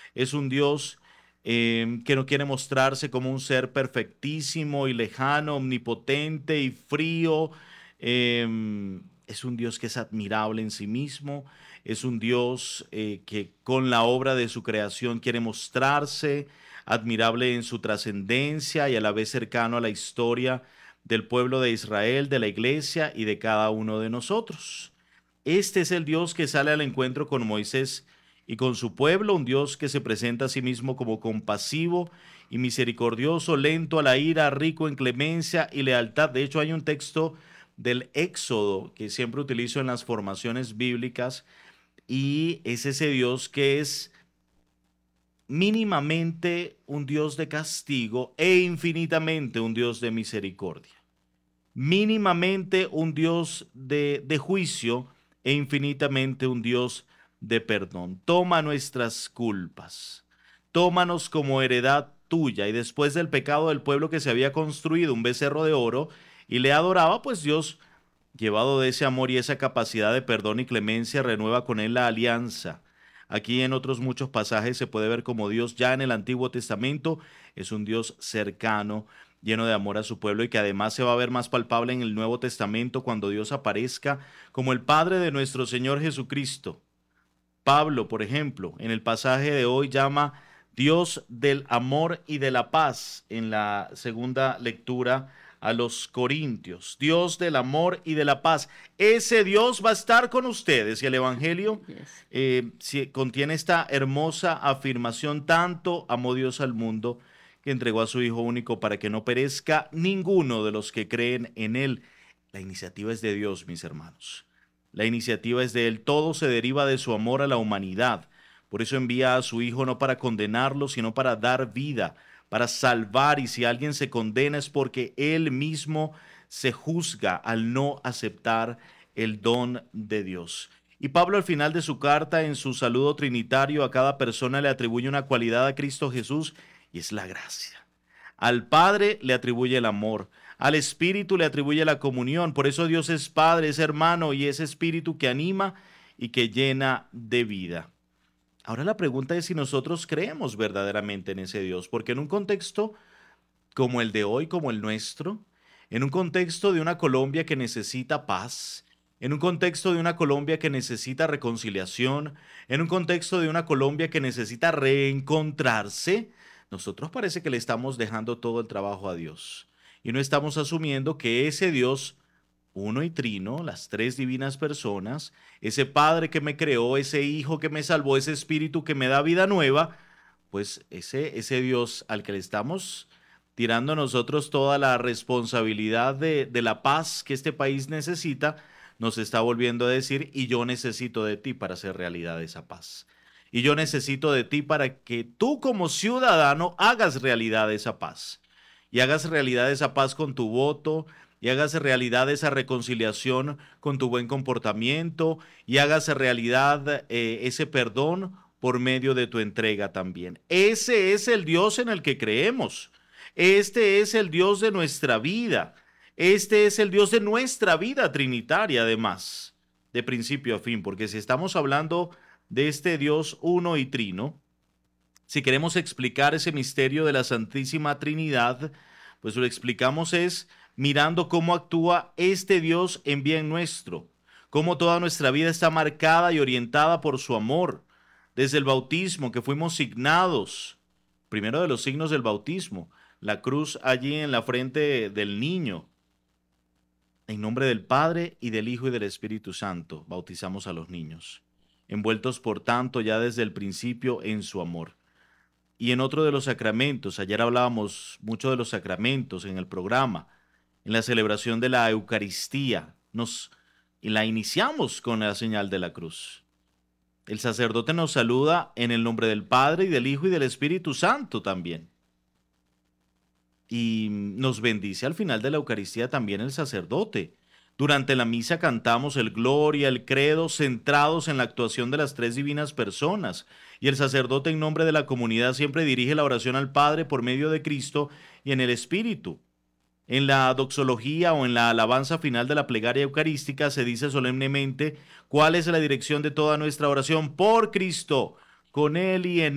Es un Dios que no quiere mostrarse como un ser perfectísimo y lejano, omnipotente y frío. Es un Dios que es admirable en sí mismo. Es un Dios que con la obra de su creación quiere mostrarse admirable en su trascendencia y a la vez cercano a la historia del pueblo de Israel, de la iglesia y de cada uno de nosotros. Este es el Dios que sale al encuentro con Moisés y con su pueblo, un Dios que se presenta a sí mismo como compasivo y misericordioso, lento a la ira, rico en clemencia y lealtad. De hecho, hay un texto del Éxodo que siempre utilizo en las formaciones bíblicas y es ese Dios que es mínimamente un Dios de castigo e infinitamente un Dios de misericordia. Mínimamente un Dios de juicio e infinitamente un Dios de perdón. Toma nuestras culpas, tómanos como heredad tuya. Y después del pecado del pueblo que se había construido un becerro de oro y le adoraba, pues Dios, llevado de ese amor y esa capacidad de perdón y clemencia, renueva con él la alianza. Aquí en otros muchos pasajes se puede ver como Dios ya en el Antiguo Testamento es un Dios cercano, lleno de amor a su pueblo y que además se va a ver más palpable en el Nuevo Testamento cuando Dios aparezca como el Padre de nuestro Señor Jesucristo. Pablo, por ejemplo, en el pasaje de hoy llama Dios del amor y de la paz en la segunda lectura a los Corintios. Dios del amor y de la paz. Ese Dios va a estar con ustedes y el Evangelio Yes. contiene esta hermosa afirmación. Tanto amó Dios al mundo que entregó a su Hijo único para que no perezca ninguno de los que creen en Él. La iniciativa es de Dios, mis hermanos. La iniciativa es de Él, todo se deriva de su amor a la humanidad. Por eso envía a su Hijo no para condenarlo, sino para dar vida, para salvar. Y si alguien se condena es porque Él mismo se juzga al no aceptar el don de Dios. Y Pablo al final de su carta, en su saludo trinitario, a cada persona le atribuye una cualidad a Cristo Jesús y es la gracia. Al Padre le atribuye el amor, al Espíritu le atribuye la comunión. Por eso Dios es Padre, es hermano y es Espíritu que anima y que llena de vida. Ahora la pregunta es si nosotros creemos verdaderamente en ese Dios, porque en un contexto como el de hoy, como el nuestro, en un contexto de una Colombia que necesita paz, en un contexto de una Colombia que necesita reconciliación, en un contexto de una Colombia que necesita reencontrarse, nosotros parece que le estamos dejando todo el trabajo a Dios y no estamos asumiendo que ese Dios uno y trino, las tres divinas personas, ese Padre que me creó, ese Hijo que me salvó, ese Espíritu que me da vida nueva, pues ese Dios al que le estamos tirando a nosotros toda la responsabilidad de la paz que este país necesita, nos está volviendo a decir, y yo necesito de ti para hacer realidad esa paz. Y yo necesito de ti para que tú como ciudadano hagas realidad esa paz. Y hagas realidad esa paz con tu voto, y hagas realidad esa reconciliación con tu buen comportamiento, y hagas realidad ese perdón por medio de tu entrega también. Ese es el Dios en el que creemos. Este es el Dios de nuestra vida. Este es el Dios de nuestra vida trinitaria, además, de principio a fin, porque si estamos hablando de este Dios uno y trino, si queremos explicar ese misterio de la Santísima Trinidad, pues lo explicamos es mirando cómo actúa este Dios en bien nuestro, cómo toda nuestra vida está marcada y orientada por su amor, desde el bautismo que fuimos signados, primero de los signos del bautismo, la cruz allí en la frente del niño, en nombre del Padre y del Hijo y del Espíritu Santo, bautizamos a los niños, envueltos por tanto ya desde el principio en su amor. Y en otro de los sacramentos, ayer hablábamos mucho de los sacramentos en el programa, en la celebración de la Eucaristía, y la iniciamos con la señal de la cruz. El sacerdote nos saluda en el nombre del Padre y del Hijo y del Espíritu Santo también. Y nos bendice al final de la Eucaristía también el sacerdote. Durante la misa cantamos el Gloria, el Credo, centrados en la actuación de las tres divinas personas. Y el sacerdote en nombre de la comunidad siempre dirige la oración al Padre por medio de Cristo y en el Espíritu. En la doxología o en la alabanza final de la plegaria eucarística se dice solemnemente cuál es la dirección de toda nuestra oración por Cristo, con Él y en